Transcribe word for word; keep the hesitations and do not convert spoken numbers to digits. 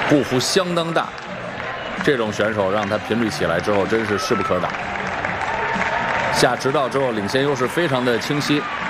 步幅相当大。这种选手让他频率起来之后，真是势不可挡。下直道之后，领先优势非常的清晰。